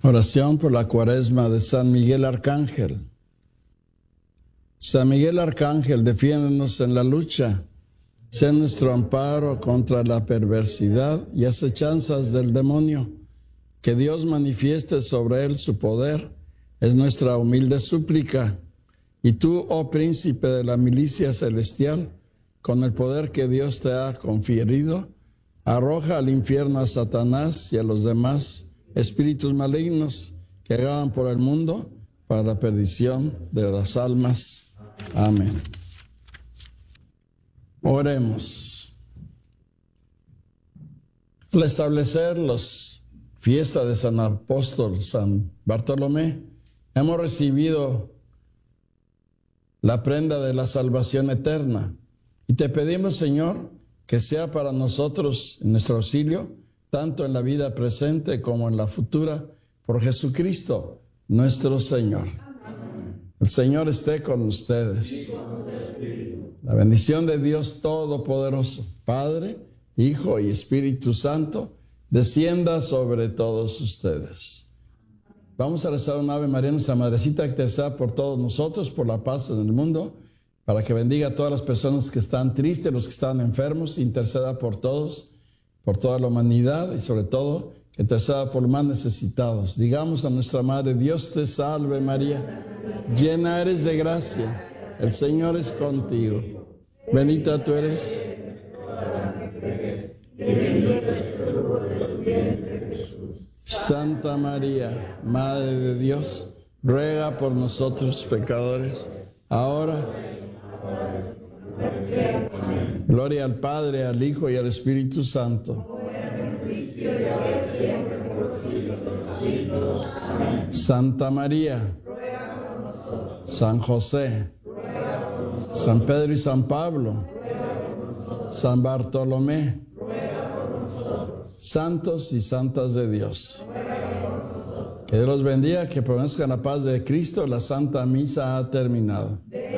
Oración por la Cuaresma de San Miguel Arcángel. San Miguel Arcángel, defiéndenos en la lucha. Sé nuestro amparo contra la perversidad y acechanzas del demonio. Que Dios manifieste sobre él su poder, es nuestra humilde súplica. Y tú, oh príncipe de la milicia celestial, con el poder que Dios te ha conferido, arroja al infierno a Satanás y a los demás espíritus malignos que hagan por el mundo para la perdición de las almas. Amén. Oremos. Al establecer las fiestas de San Apóstol San Bartolomé, hemos recibido la prenda de la salvación eterna. Y te pedimos, Señor, que sea para nosotros nuestro auxilio, tanto en la vida presente como en la futura, por Jesucristo, nuestro Señor. El Señor esté con ustedes. La bendición de Dios Todopoderoso, Padre, Hijo y Espíritu Santo, descienda sobre todos ustedes. Vamos a rezar un Ave María, nuestra Madrecita, que interceda por todos nosotros, por la paz en el mundo, para que bendiga a todas las personas que están tristes, los que están enfermos, interceda por todos, por toda la humanidad y sobre todo que interceda por los más necesitados. Digamos a nuestra Madre: Dios te salve María, llena eres de gracia, el Señor es contigo. Bendita tú eres. Santa María, Madre de Dios, ruega por nosotros pecadores, ahora. Gloria al Padre, al Hijo y al Espíritu Santo. Santa María, San José, San Pedro y San Pablo, San Bartolomé, santos y santas de Dios. Que Dios los bendiga, que permanezcan la paz de Cristo. La Santa Misa ha terminado.